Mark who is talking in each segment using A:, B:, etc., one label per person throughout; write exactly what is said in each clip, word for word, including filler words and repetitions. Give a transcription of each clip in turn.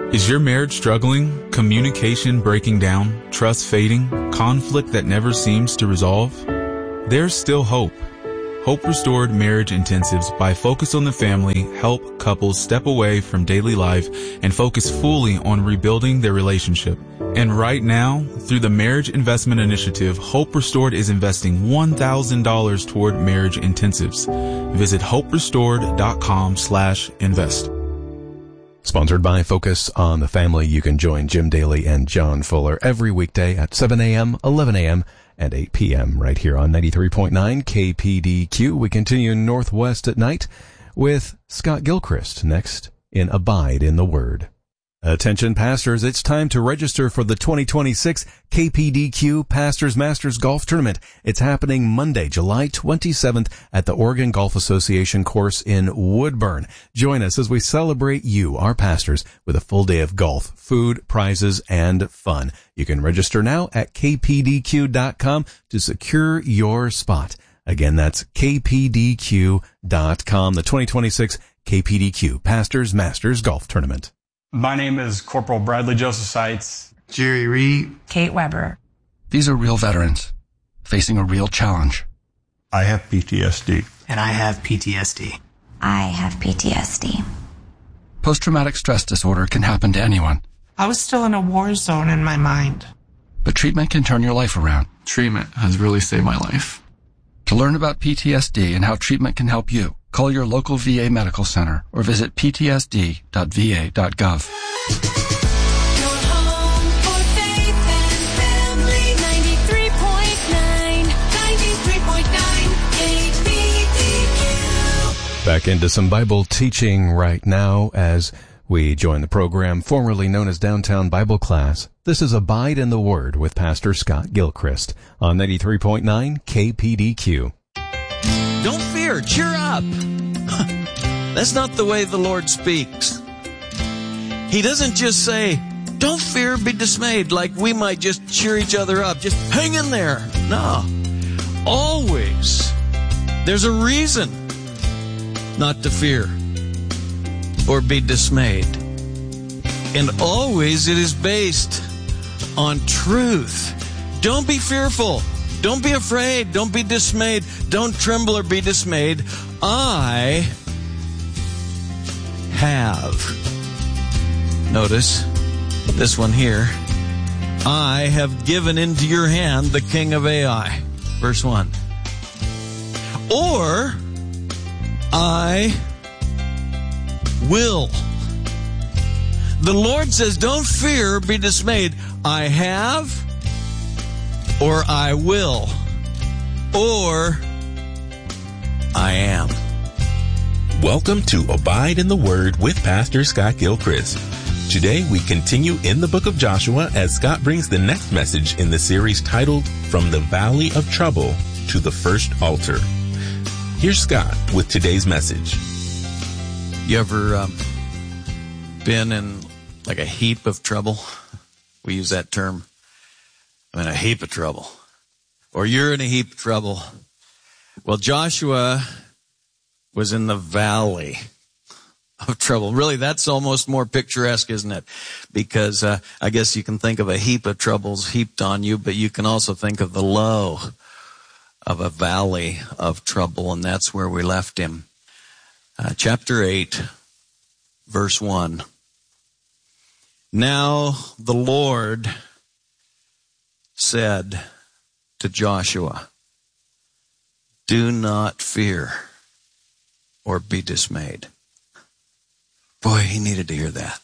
A: Is your marriage struggling? Communication breaking down? Trust fading? Conflict that never seems to resolve? There's still hope. Hope Restored Marriage Intensives by Focus on the Family help couples step away from daily life and focus fully on rebuilding their relationship. And right now, through the Marriage Investment Initiative, Hope Restored is investing one thousand dollars toward marriage intensives. Visit hope restored dot com slash invest.
B: Sponsored by Focus on the Family. You can join Jim Daly and John Fuller every weekday at seven a.m., eleven a.m., and eight p.m. right here on ninety-three point nine K P D Q. We continue Northwest at Night with Scott Gilchrist next in Abide in the Word. Attention pastors, it's time to register for the twenty twenty-six K P D Q Pastors Masters Golf Tournament. It's happening Monday, July twenty-seventh at the Oregon Golf Association course in Woodburn. Join us as we celebrate you, our pastors, with a full day of golf, food, prizes, and fun. You can register now at k p d q dot com to secure your spot. Again, that's k p d q dot com, the twenty twenty-six K P D Q Pastors Masters Golf Tournament.
C: My name is Corporal Bradley Joseph Seitz.
D: Jerry Reed.
E: Kate Weber.
F: These are real veterans facing a real challenge.
G: I have P T S D.
D: And I have P T S D.
H: I have P T S D.
F: Post-traumatic stress disorder can happen to anyone.
E: I was still in a war zone in my mind.
F: But treatment can turn your life around.
I: Treatment has really saved my life.
F: To learn about P T S D and how treatment can help you, call your local V A medical center or visit p t s d dot v a dot gov.
B: Back into some Bible teaching right now as we join the program formerly known as Downtown Bible Class. This is Abide in the Word with Pastor Scott Gilchrist on ninety-three point nine K P D Q.
J: Don't fear, cheer up. That's not the way the Lord speaks. He doesn't just say, don't fear, be dismayed, like we might just cheer each other up. Just hang in there. No. Always, there's a reason not to fear or be dismayed. And always it is based on truth. Don't be fearful. Don't be afraid. Don't be dismayed. Don't tremble or be dismayed. I have. Notice this one here. I have given into your hand the king of Ai. Verse one. Or I will. The Lord says, don't fear, be dismayed. I have, or I will, or I am.
K: Welcome to Abide in the Word with Pastor Scott Gilchrist. Today we continue in the book of Joshua as Scott brings the next message in the series titled From the Valley of Trouble to the First Altar. Here's Scott with today's message.
J: You ever um, been in like a heap of trouble? We use that term. I'm in a heap of trouble. Or you're in a heap of trouble. Well, Joshua was in the valley of trouble. Really, that's almost more picturesque, isn't it? Because uh, I guess you can think of a heap of troubles heaped on you, but you can also think of the low of a valley of trouble, and that's where we left him. Uh, chapter eight, verse one. Now the Lord said to Joshua, do not fear or be dismayed. Boy, he needed to hear that.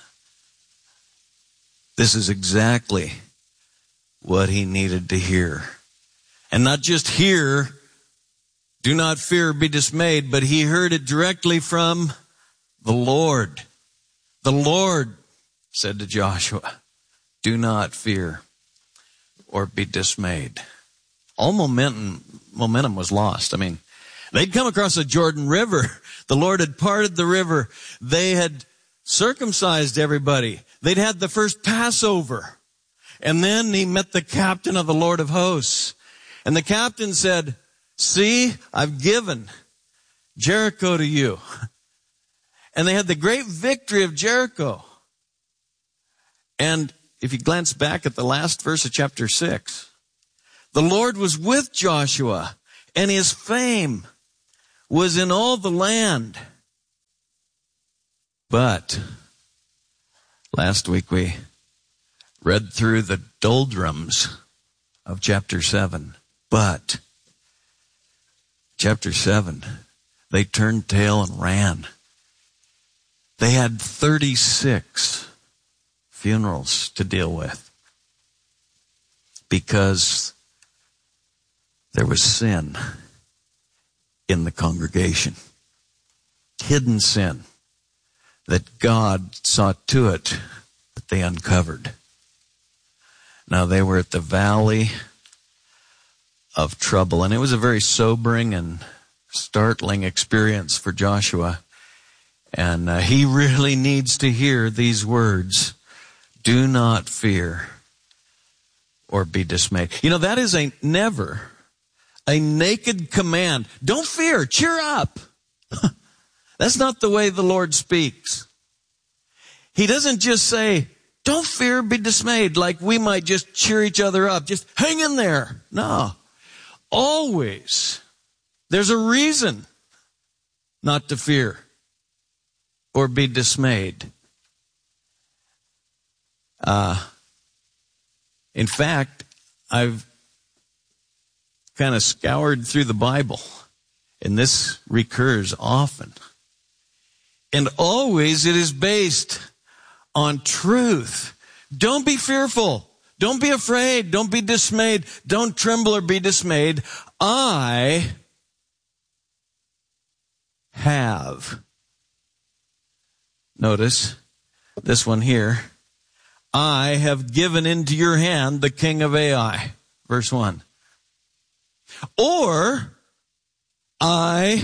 J: This is exactly what he needed to hear. And not just hear, do not fear, be dismayed, but he heard it directly from the Lord. The Lord said to Joshua, do not fear or be dismayed. All momentum, momentum was lost. I mean, they'd come across the Jordan River. The Lord had parted the river. They had circumcised everybody. They'd had the first Passover. And then he met the captain of the Lord of hosts. And the captain said, see, I've given Jericho to you. And they had the great victory of Jericho. And if you glance back at the last verse of chapter six, the Lord was with Joshua, and his fame was in all the land. But last week we read through the doldrums of chapter seven. But chapter seven, they turned tail and ran. They had thirty-six funerals to deal with because there was sin in the congregation. Hidden sin that God saw to it that they uncovered. Now they were at the valley of trouble, and it was a very sobering and startling experience for Joshua. And uh, he really needs to hear these words, do not fear or be dismayed. You know, that is a never a naked command. Don't fear, cheer up. That's not the way the Lord speaks. He doesn't just say, don't fear, be dismayed, like we might just cheer each other up. Just hang in there. No. Always, there's a reason not to fear or be dismayed. Uh, in fact, I've kind of scoured through the Bible, and this recurs often. And always it is based on truth. Don't be fearful. Don't be afraid. Don't be dismayed. Don't tremble or be dismayed. I have. Notice this one here. I have given into your hand the king of Ai. Verse one. Or I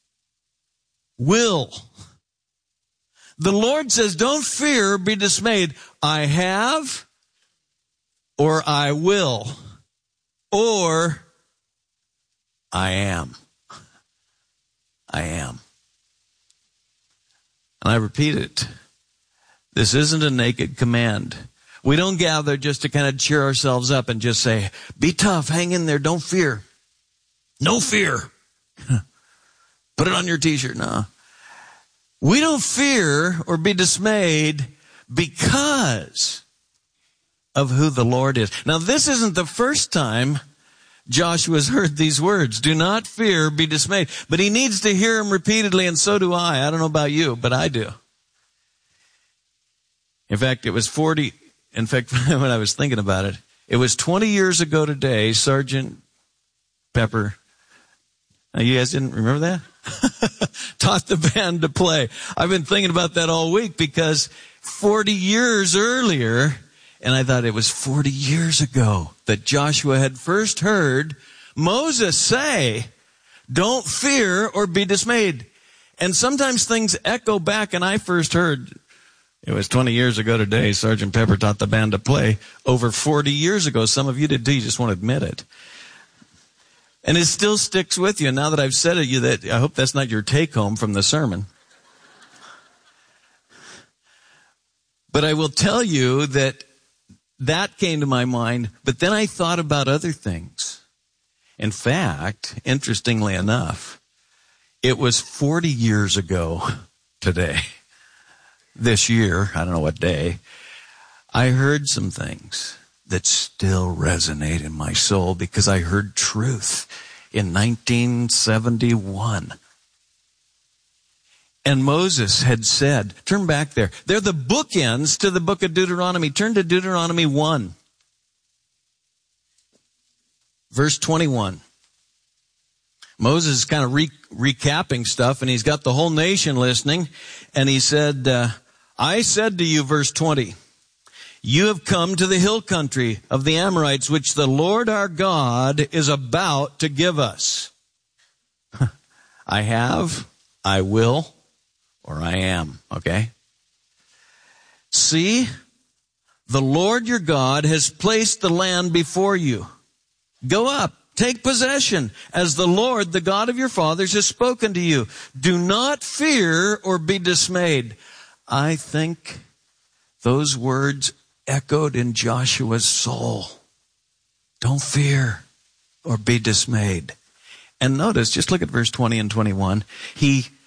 J: will. The Lord says, don't fear, be dismayed. I have, or I will, or I am. I am. And I repeat it. This isn't a naked command. We don't gather just to kind of cheer ourselves up and just say, be tough, hang in there, don't fear. No fear. Put it on your t-shirt. No. We don't fear or be dismayed because of who the Lord is. Now, this isn't the first time Joshua's heard these words. Do not fear, be dismayed. But he needs to hear them repeatedly, and so do I. I don't know about you, but I do. In fact, it was forty, in fact, when I was thinking about it, it was twenty years ago today, Sergeant Pepper, now you guys didn't remember that? Taught the band to play. I've been thinking about that all week because forty years earlier, and I thought it was forty years ago that Joshua had first heard Moses say, don't fear or be dismayed. And sometimes things echo back, and I first heard, it was twenty years ago today, Sergeant Pepper taught the band to play. Over forty years ago, some of you did too, you just won't admit it. And it still sticks with you. And now that I've said it, you that I hope that's not your take home from the sermon. But I will tell you that that came to my mind, but then I thought about other things. In fact, interestingly enough, it was forty years ago today, this year, I don't know what day, I heard some things that still resonate in my soul because I heard truth in nineteen seventy-one. And Moses had said, turn back there. They're the bookends to the book of Deuteronomy. Turn to Deuteronomy one. Verse twenty-one. Moses is kind of re- recapping stuff, and he's got the whole nation listening. And he said, uh, I said to you, verse twenty, you have come to the hill country of the Amorites, which the Lord our God is about to give us. I have, I will, or I am, okay? See, the Lord your God has placed the land before you. Go up, take possession, as the Lord, the God of your fathers, has spoken to you. Do not fear or be dismayed. I think those words echoed in Joshua's soul. Don't fear or be dismayed. And notice, just look at verse twenty and twenty-one. He